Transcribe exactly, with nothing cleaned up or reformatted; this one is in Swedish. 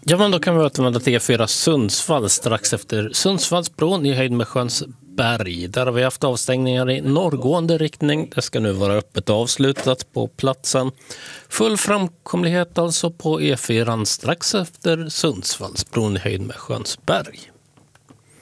Ja, men då kan vi återvända till E fyra Sundsvall strax efter Sundsvallsbron i höjd med Skönsberg. Där har vi haft avstängningar i norrgående riktning. Det ska nu vara öppet och avslutat på platsen. Full framkomlighet alltså på E fyra strax efter Sundsvallsbron i höjd med Skönsberg.